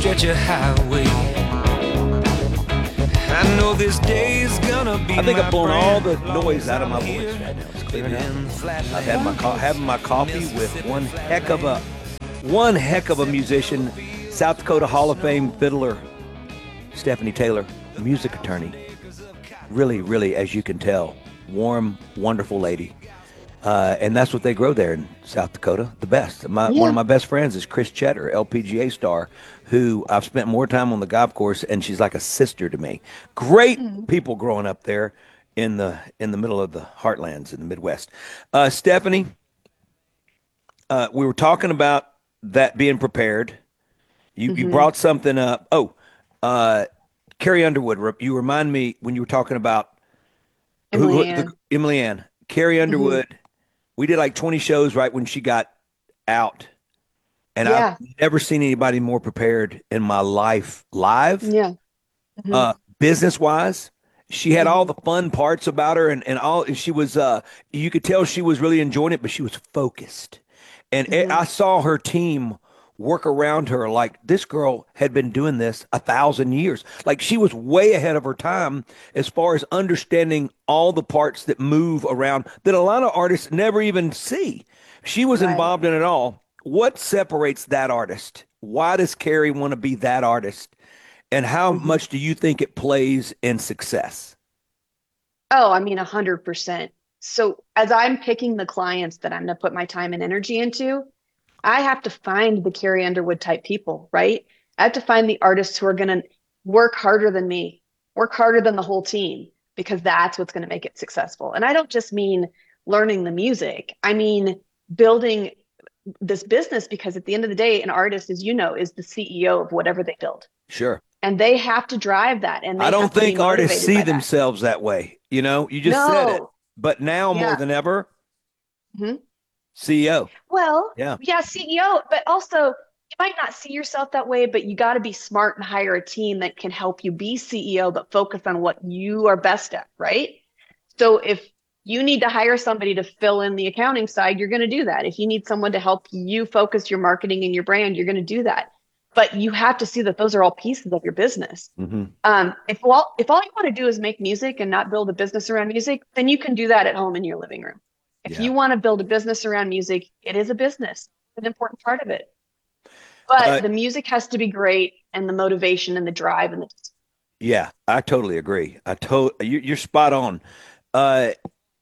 stretch of highway. I know this day's gonna be. I think my I've blown all the friend, long noise as out of my I'm voice here, right now. It's clearing living out. in the flatlands. I've had having my coffee with one heck of a musician, South Dakota Hall of Fame fiddler, Stephanie Taylor, music attorney. Really, really, as you can tell, warm, wonderful lady. And that's what they grow there in South Dakota, the best. One of my best friends is Chris Cheddar, LPGA star, who I've spent more time on the golf course, and she's like a sister to me. Great people growing up there in the middle of the heartlands in the Midwest. Stephanie, we were talking about that being prepared. You brought something up. Oh, Carrie Underwood. You remind me when you were talking about Emily Ann. Emily Ann. Carrie Underwood. We did like 20 shows right when she got out. And I've never seen anybody more prepared in my life live. Yeah. Business wise. She had all the fun parts about her and all she was you could tell she was really enjoying it, but she was focused. And I saw her team work around her like this girl had been doing this 1,000 years. Like she was way ahead of her time as far as understanding all the parts that move around that a lot of artists never even see. She was involved in it all. What separates that artist? Why does Carrie want to be that artist? And how much do you think it plays in success? Oh, I mean, 100%. So as I'm picking the clients that I'm going to put my time and energy into, I have to find the Carrie Underwood type people, right? I have to find the artists who are going to work harder than me, work harder than the whole team, because that's what's going to make it successful. And I don't just mean learning the music. I mean, building this business, because at the end of the day, an artist, as you know, is the CEO of whatever they build. Sure. And they have to drive that. And I don't think artists see that. themselves that way. You know, you just said it. But now more than ever, CEO. Well, yeah, CEO, but also you might not see yourself that way, but you got to be smart and hire a team that can help you be CEO, but focus on what you are best at, right? So if you need to hire somebody to fill in the accounting side, you're going to do that. If you need someone to help you focus your marketing and your brand, you're going to do that. But you have to see that those are all pieces of your business. If all you want to do is make music and not build a business around music, then you can do that at home in your living room. If you want to build a business around music, it is a business. It's an important part of it. But the music has to be great, and the motivation and the drive and the. Yeah, I totally agree. You're spot on. I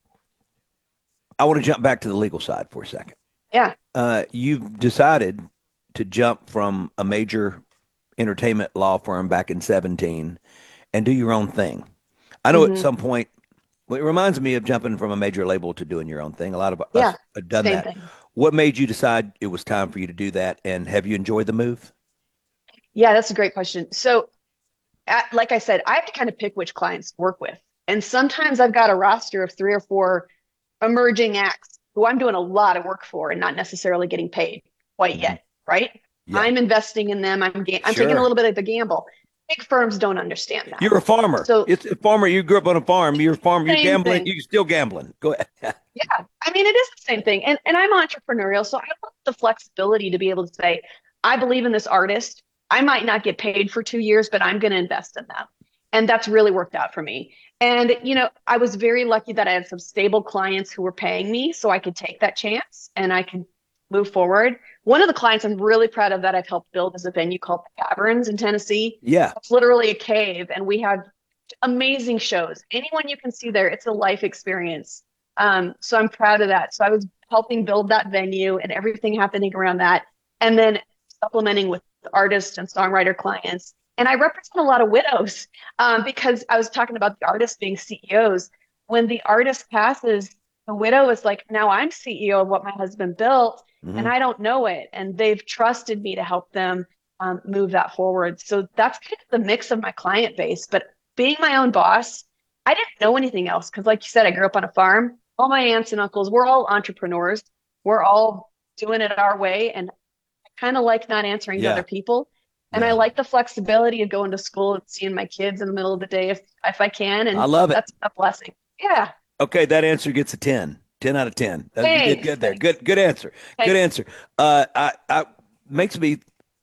want to jump back to the legal side for a second. Yeah. You've decided to jump from a major entertainment law firm back in 2017 and do your own thing. I know at some point, well, it reminds me of jumping from a major label to doing your own thing. A lot of us have done that. Thing. What made you decide it was time for you to do that? And have you enjoyed the move? Yeah, that's a great question. So, like I said, I have to kind of pick which clients to work with. And sometimes I've got a roster of 3 or 4 emerging acts who I'm doing a lot of work for and not necessarily getting paid quite yet, right? Yeah. I'm investing in them. I'm taking a little bit of the gamble. Big firms don't understand that. You're a farmer. So it's a farmer. You grew up on a farm. You're a farmer. You're gambling. Thing. You're still gambling. Go ahead. Yeah. I mean, it is the same thing. And I'm entrepreneurial. So I want the flexibility to be able to say, I believe in this artist. I might not get paid for 2 years, but I'm going to invest in them. And that's really worked out for me. And, I was very lucky that I had some stable clients who were paying me so I could take that chance and I could move forward. One of the clients I'm really proud of that I've helped build is a venue called the Caverns in Tennessee. Yeah. It's literally a cave, and we have amazing shows. Anyone you can see there, it's a life experience. So I'm proud of that. So I was helping build that venue and everything happening around that. And then supplementing with artists and songwriter clients. And I represent a lot of widows because I was talking about the artists being CEOs. When the artist passes, the widow is like, now I'm CEO of what my husband built, and I don't know it. And they've trusted me to help them move that forward. So that's kind of the mix of my client base. But being my own boss, I didn't know anything else because, like you said, I grew up on a farm. All my aunts and uncles, we're all entrepreneurs. We're all doing it our way. And I kind of like not answering to other people. And I like the flexibility of going to school and seeing my kids in the middle of the day if I can. And I love it. That's a blessing. Yeah. Okay, that answer gets a 10. 10 out of 10. You did good there. Good answer. Thanks. Good answer. I makes me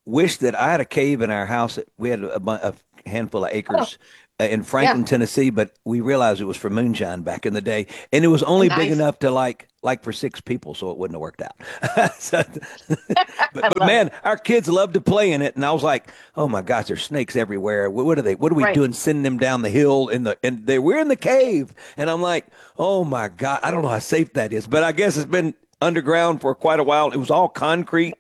wish that I had a cave in our house. We had a handful of acres in Franklin, Tennessee, but we realized it was for moonshine back in the day, and it was only big enough to like for 6 people, so it wouldn't have worked out. but man, our kids love to play in it, and I was like, oh my gosh, there's snakes everywhere. What are they? What are we doing? Sending them down the hill we're in the cave, and I'm like, oh my God, I don't know how safe that is, but I guess it's been underground for quite a while. It was all concrete,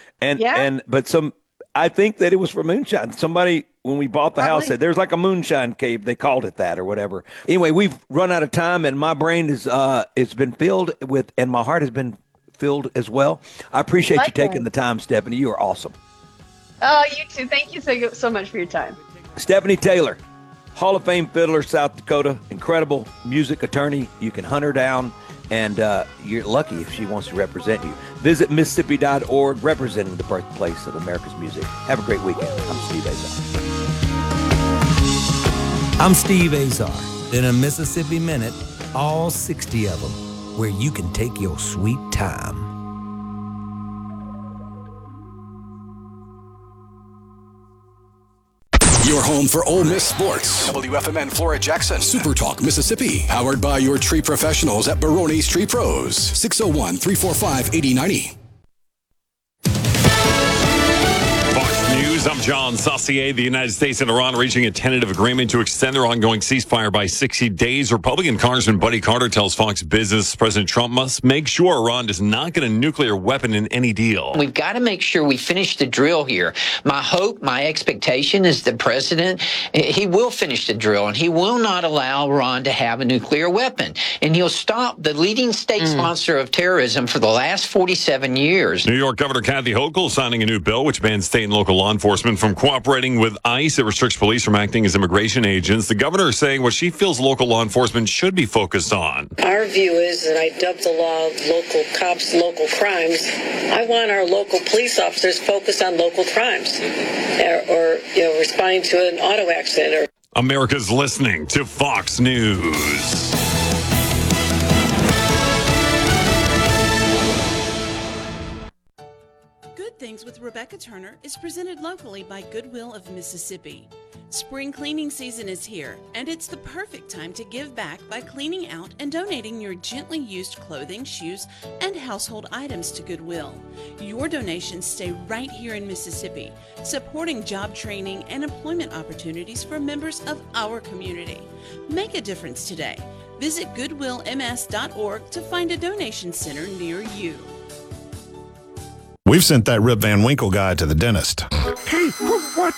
I think that it was for moonshine. Somebody, when we bought the house, said there's like a moonshine cave. They called it that or whatever. Anyway, we've run out of time, and my brain is it's been filled with, and my heart has been filled as well. I appreciate you taking the time, Stephanie. You are awesome. Oh, you too. Thank you so much for your time. Stephanie Taylor, Hall of Fame fiddler, South Dakota, incredible music attorney. You can hunt her down, and you're lucky if she wants to represent you. Visit Mississippi.org, representing the birthplace of America's music. Have a great weekend. I'm Steve Azar. I'm Steve Azar. In a Mississippi Minute, all 60 of them, where you can take your sweet time. Your home for Ole Miss sports. WFMN Flora Jackson. Super Talk Mississippi. Powered by your tree professionals at Barone's Tree Pros. 601-345-8090. I'm John Saucier. The United States and Iran reaching a tentative agreement to extend their ongoing ceasefire by 60 days. Republican Congressman Buddy Carter tells Fox Business President Trump must make sure Iran does not get a nuclear weapon in any deal. We've got to make sure we finish the drill here. My hope, my expectation is the president, he will finish the drill, and he will not allow Iran to have a nuclear weapon. And he'll stop the leading state sponsor of terrorism for the last 47 years. New York Governor Kathy Hochul signing a new bill which bans state and local law enforcement from cooperating with ICE. It restricts police from acting as immigration agents. The governor is saying what she feels local law enforcement should be focused on. Our view is, and I dubbed the law local cops, local crimes. I want our local police officers focused on local crimes or responding to an auto accident. America's listening to Fox News. Good Things with Rebecca Turner is presented locally by Goodwill of Mississippi. Spring cleaning season is here, and it's the perfect time to give back by cleaning out and donating your gently used clothing, shoes, and household items to Goodwill. Your donations stay right here in Mississippi, supporting job training and employment opportunities for members of our community. Make a difference today. Visit goodwillms.org to find a donation center near you. We've sent that Rip Van Winkle guy to the dentist. What?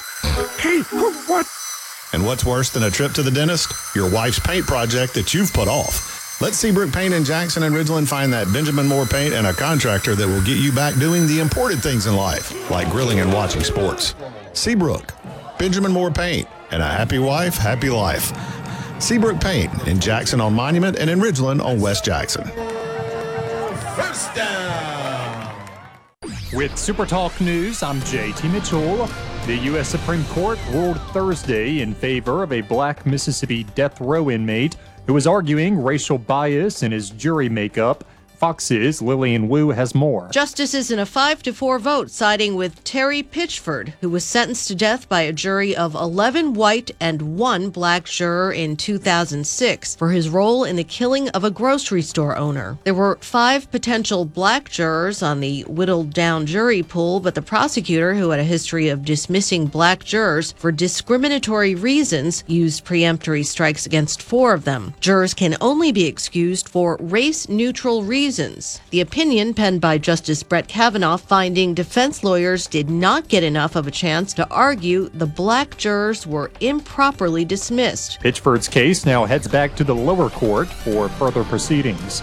And what's worse than a trip to the dentist? Your wife's paint project that you've put off. Let Seabrook Paint in Jackson and Ridgeland find that Benjamin Moore paint and a contractor that will get you back doing the important things in life, like grilling and watching sports. Seabrook, Benjamin Moore Paint, and a happy wife, happy life. Seabrook Paint in Jackson on Monument and in Ridgeland on West Jackson. First down. With Super Talk News, I'm JT Mitchell. The U.S. Supreme Court ruled Thursday in favor of a black Mississippi death row inmate who was arguing racial bias in his jury makeup. Fox's Lillian Wu has more. Justices in a 5-4 vote siding with Terry Pitchford, who was sentenced to death by a jury of 11 white and 1 black juror in 2006 for his role in the killing of a grocery store owner. There were 5 potential black jurors on the whittled down jury pool, but the prosecutor, who had a history of dismissing black jurors for discriminatory reasons, used preemptory strikes against 4 of them. Jurors can only be excused for race-neutral reasons. The opinion, penned by Justice Brett Kavanaugh, finding defense lawyers did not get enough of a chance to argue the black jurors were improperly dismissed. Pitchford's case now heads back to the lower court for further proceedings.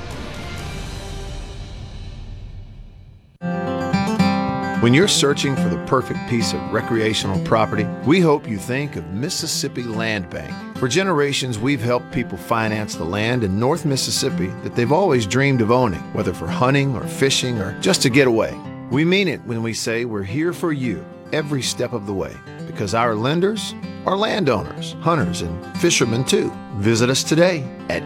When you're searching for the perfect piece of recreational property, we hope you think of Mississippi Land Bank. For generations, we've helped people finance the land in North Mississippi that they've always dreamed of owning, whether for hunting or fishing or just to get away. We mean it when we say we're here for you every step of the way, because our lenders are landowners, hunters, and fishermen too. Visit us today at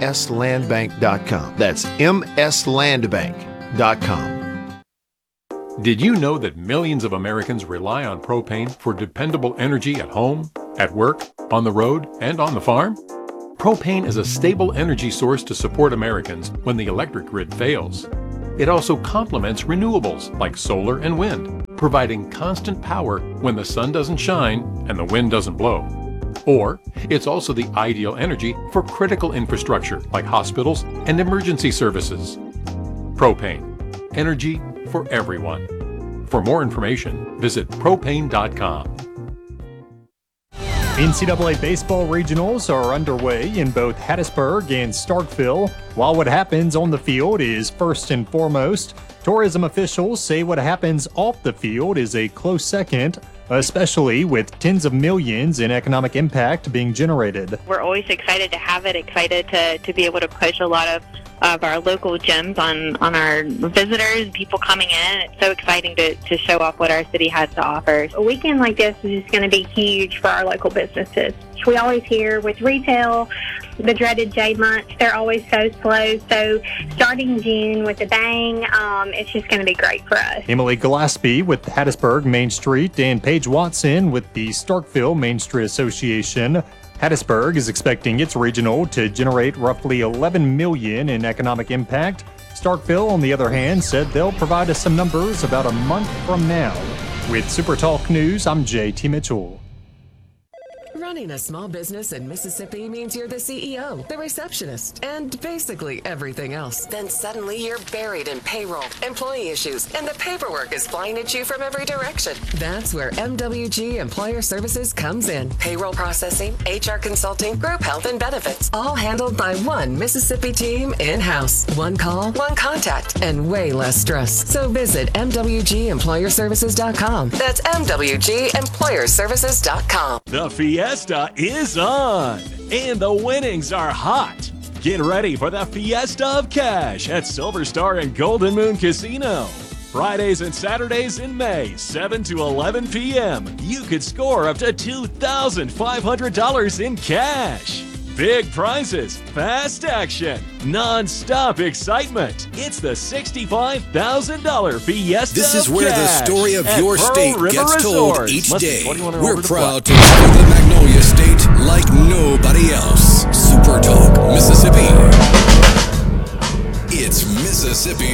mslandbank.com. That's mslandbank.com. Did you know that millions of Americans rely on propane for dependable energy at home, at work, on the road, and on the farm? Propane is a stable energy source to support Americans when the electric grid fails. It also complements renewables like solar and wind, providing constant power when the sun doesn't shine and the wind doesn't blow. Or, it's also the ideal energy for critical infrastructure like hospitals and emergency services. Propane. Energy for everyone. For more information, visit propane.com. NCAA baseball regionals are underway in both Hattiesburg and Starkville. While what happens on the field is first and foremost, tourism officials say what happens off the field is a close second, especially with tens of millions in economic impact being generated. We're always excited to have it, excited to be able to push a lot of our local gyms on our visitors, people coming in. It's so exciting to show off what our city has to offer. A weekend like this is just going to be huge for our local businesses. We always hear with retail, the dreaded J months, they're always so slow. So starting June with a bang, it's just going to be great for us. Emily Gillespie with Hattiesburg Main Street and Paige Watson with the Starkville Main Street Association. Hattiesburg is expecting its regional to generate roughly $11 million in economic impact. Starkville, on the other hand, said they'll provide us some numbers about a month from now. With SuperTalk News, I'm JT Mitchell. Running a small business in Mississippi means you're the CEO, the receptionist, and basically everything else. Then suddenly you're buried in payroll, employee issues, and the paperwork is flying at you from every direction. That's where MWG Employer Services comes in. Payroll processing, HR consulting, group health and benefits, all handled by one Mississippi team in-house. One call, one contact, and way less stress. So visit MWGEmployerServices.com. That's MWGEmployerServices.com. The Fiesta is on, and the winnings are hot. Get ready for the Fiesta of Cash at Silver Star and Golden Moon Casino. Fridays and Saturdays in May, 7 to 11 p.m. You could score up to $2,500 in cash. Big prizes, fast action, non-stop excitement. It's the $65,000 Fiesta. This is of where the Cash story of at your Pearl state River gets told Resort. each Must be day. 21 and We're over to proud play. to serve the Magnolia State like nobody else. Super Talk, Mississippi. It's Mississippi